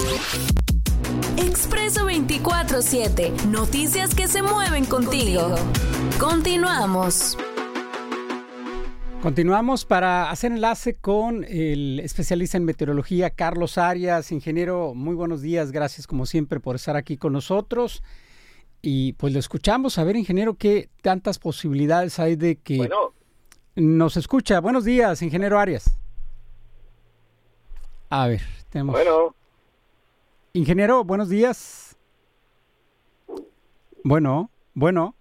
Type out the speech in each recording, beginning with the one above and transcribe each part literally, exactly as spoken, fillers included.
Expreso veinticuatro siete. Noticias que se mueven contigo. Continuamos. Continuamos para hacer enlace con el especialista en meteorología, Carlos Arias. Ingeniero, muy buenos días. Gracias como siempre por estar aquí con nosotros. Y pues lo escuchamos. A ver, ingeniero, ¿qué tantas posibilidades hay de que bueno. nos escucha? Buenos días, ingeniero Arias. A ver, tenemos... Bueno. Ingeniero, buenos días. Bueno, bueno.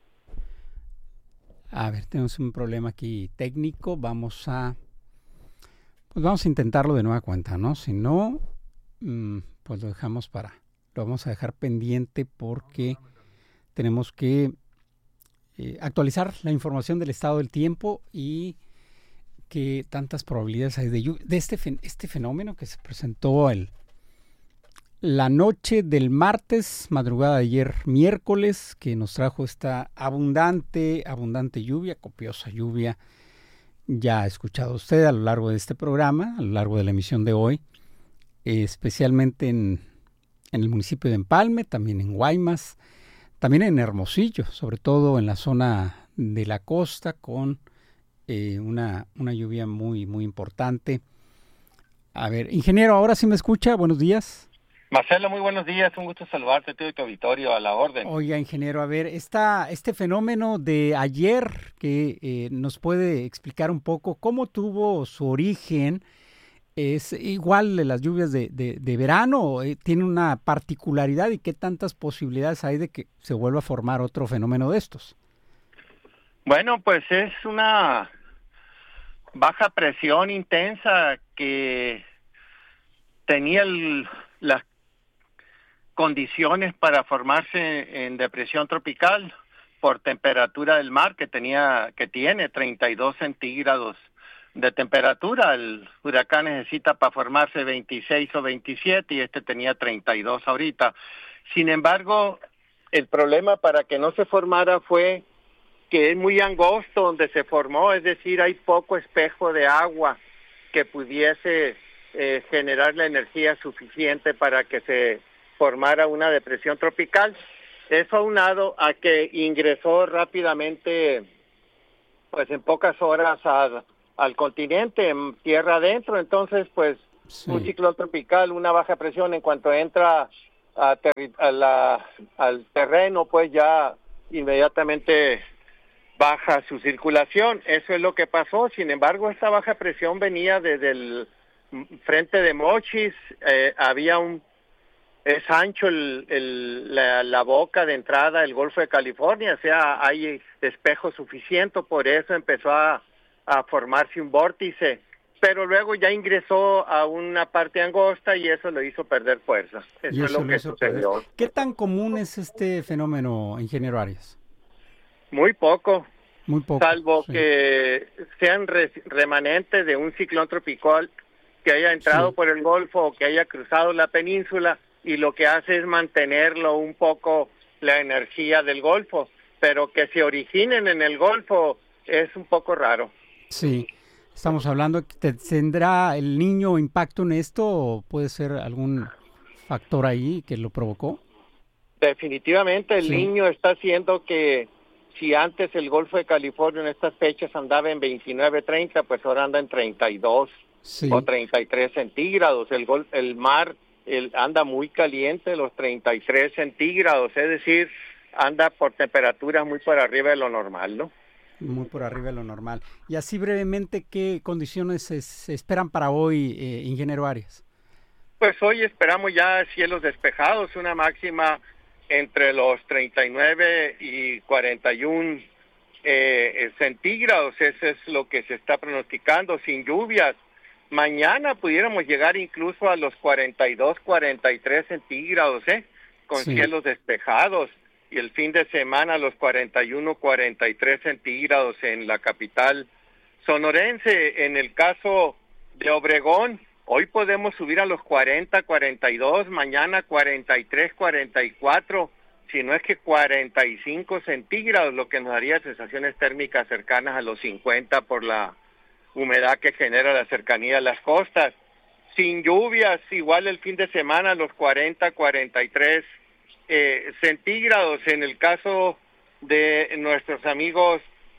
A ver, tenemos un problema aquí técnico. Vamos a... Pues vamos a intentarlo de nueva cuenta, ¿no? Si no, pues lo dejamos para... Lo vamos a dejar pendiente porque tenemos que eh, actualizar la información del estado del tiempo y que tantas probabilidades hay de lluvia. De este, este fenómeno que se presentó el... La noche del martes, madrugada de ayer miércoles, que nos trajo esta abundante, abundante lluvia, copiosa lluvia. Ya ha escuchado usted a lo largo de este programa, a lo largo de la emisión de hoy, eh, especialmente en, en el municipio de Empalme, también en Guaymas, también en Hermosillo, sobre todo en la zona de la costa, con eh, una, una lluvia muy, muy importante. A ver, ingeniero, ¿ahora sí me escucha? Buenos días. Marcelo, muy buenos días, un gusto saludarte, tú y tu auditorio, a la orden. Oiga, ingeniero, a ver, esta, este fenómeno de ayer, que eh, nos puede explicar un poco cómo tuvo su origen, ¿es igual de las lluvias de, de, de verano? Eh, ¿Tiene una particularidad y qué tantas posibilidades hay de que se vuelva a formar otro fenómeno de estos? Bueno, pues es una baja presión intensa que tenía el, las condiciones para formarse en depresión tropical por temperatura del mar que tenía que tiene treinta y dos centígrados de temperatura. El huracán necesita para formarse veintiséis o veintisiete y este tenía treinta y dos ahorita. Sin embargo, el problema para que no se formara fue que es muy angosto donde se formó, es decir, hay poco espejo de agua que pudiese eh, generar la energía suficiente para que se formara una depresión tropical. Eso aunado a que ingresó rápidamente, pues en pocas horas al, al continente, en tierra adentro. Entonces, pues sí. Un ciclón tropical, una baja presión, en cuanto entra a terri- a la, al terreno, pues ya inmediatamente baja su circulación. Eso es lo que pasó. Sin embargo, esta baja presión venía desde el frente de Mochis. Eh, había un Es ancho el, el, la, la boca de entrada del Golfo de California, o sea, hay espejo suficiente, por eso empezó a, a formarse un vórtice, pero luego ya ingresó a una parte angosta y eso lo hizo perder fuerza. Eso, eso es lo que sucedió. Perder. ¿Qué tan común es este fenómeno, ingeniero Arias? Muy poco. Muy poco. Salvo sí. que sean re, remanentes de un ciclón tropical que haya entrado sí. por el Golfo o que haya cruzado la península, y lo que hace es mantenerlo un poco la energía del Golfo, pero que se originen en el Golfo es un poco raro. Sí, estamos hablando, ¿tendrá el Niño impacto en esto o puede ser algún factor ahí que lo provocó? Definitivamente el sí. Niño está haciendo que si antes el Golfo de California en estas fechas andaba en veintinueve, treinta, pues ahora anda en treinta y dos sí. o treinta y tres centígrados. El, gol, el mar El, anda muy caliente, los treinta y tres centígrados, es decir, anda por temperaturas muy por arriba de lo normal, ¿no? Muy por arriba de lo normal. Y así brevemente, ¿qué condiciones se, se esperan para hoy, eh, ingeniero Arias? Pues hoy esperamos ya cielos despejados, una máxima entre los treinta y nueve y cuarenta y uno eh, centígrados, eso es lo que se está pronosticando, sin lluvias. Mañana pudiéramos llegar incluso a los cuarenta y dos, cuarenta y tres centígrados, ¿eh? Con sí. cielos despejados. Y el fin de semana los cuarenta y uno, cuarenta y tres centígrados en la capital sonorense. En el caso de Obregón, hoy podemos subir a los cuarenta, cuarenta y dos, mañana cuarenta y tres, cuarenta y cuatro, si no es que cuarenta y cinco centígrados, lo que nos daría sensaciones térmicas cercanas a los cincuenta por la humedad que genera la cercanía a las costas. sin lluvias, igual el fin de semana los cuarenta, cuarenta y tres eh, centígrados. En el caso de nuestros amigos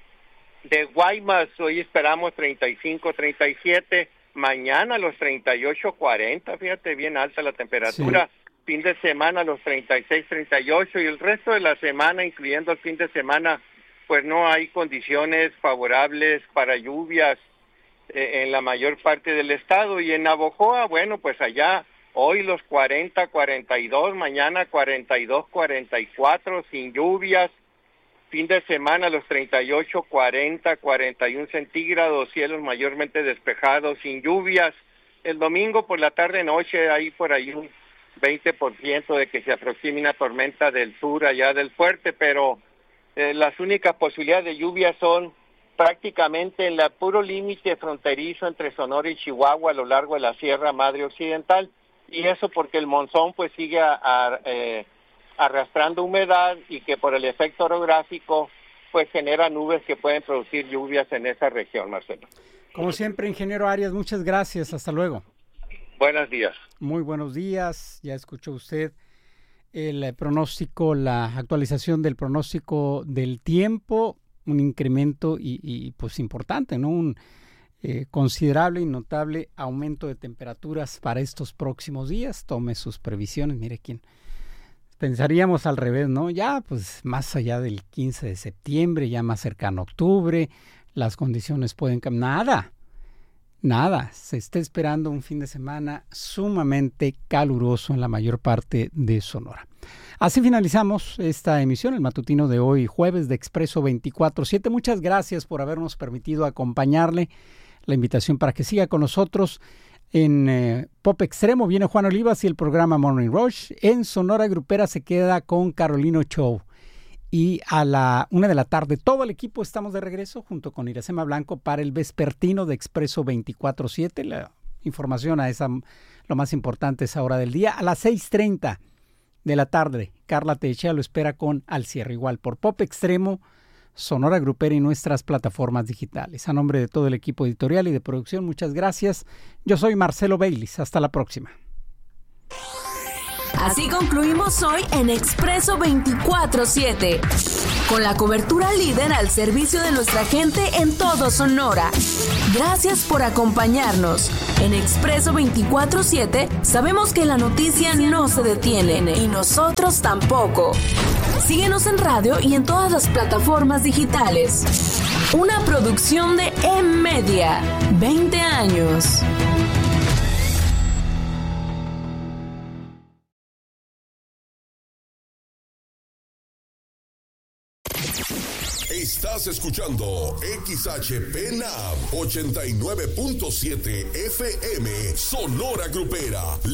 de Guaymas, hoy esperamos treinta y cinco, treinta y siete, mañana los treinta y ocho, cuarenta, fíjate, bien alta la temperatura. Sí. Fin de semana los treinta y seis, treinta y ocho, y el resto de la semana, incluyendo el fin de semana, pues no hay condiciones favorables para lluvias eh, en la mayor parte del estado. Y en Navojoa, bueno, pues allá hoy los cuarenta, cuarenta y dos, mañana cuarenta y dos, cuarenta y cuatro, sin lluvias. Fin de semana los treinta y ocho, cuarenta, cuarenta y uno centígrados, cielos mayormente despejados, sin lluvias. El domingo por la tarde-noche hay por ahí un veinte por ciento de que se aproxime una tormenta del sur allá del fuerte, pero eh, las únicas posibilidades de lluvia son prácticamente en el puro límite fronterizo entre Sonora y Chihuahua a lo largo de la Sierra Madre Occidental, y eso porque el monzón pues sigue a, a, eh, arrastrando humedad y que por el efecto orográfico pues genera nubes que pueden producir lluvias en esa región, Marcelo. Como siempre, ingeniero Arias, muchas gracias, hasta luego. Buenos días. Muy buenos días. Ya escuchó usted el pronóstico, la actualización del pronóstico del tiempo, un incremento y, y pues importante, ¿no? Un eh, considerable y notable aumento de temperaturas para estos próximos días. Tome sus previsiones. Mire quién. Pensaríamos al revés, ¿no? Ya pues más allá del quince de septiembre, ya más cercano a octubre, las condiciones pueden cambiar. Nada. Nada, se está esperando un fin de semana sumamente caluroso en la mayor parte de Sonora. Así finalizamos esta emisión, el matutino de hoy, jueves de Expreso veinticuatro siete. Muchas gracias por habernos permitido acompañarle. La invitación para que siga con nosotros en eh, Pop Extremo. Viene Juan Olivas y el programa Morning Rush. En Sonora Grupera se queda con Carolino Show. Y a la una de la tarde, todo el equipo estamos de regreso junto con Iracema Blanco para el vespertino de Expreso veinticuatro siete. La información a esa, lo más importante, esa hora del día. A las seis treinta de la tarde, Carla Techea lo espera con Al Cierre, igual por Pop Extremo, Sonora Grupera y nuestras plataformas digitales. A nombre de todo el equipo editorial y de producción, muchas gracias. Yo soy Marcelo Baylis. Hasta la próxima. Así concluimos hoy en Expreso veinticuatro siete, con la cobertura líder al servicio de nuestra gente en todo Sonora. Gracias por acompañarnos. En Expreso veinticuatro siete sabemos que la noticia no se detiene y nosotros tampoco. Síguenos en radio y en todas las plataformas digitales. Una producción de M-Media. veinte años. Estás escuchando X H P N A M ochenta y nueve punto siete F M Sonora Grupera.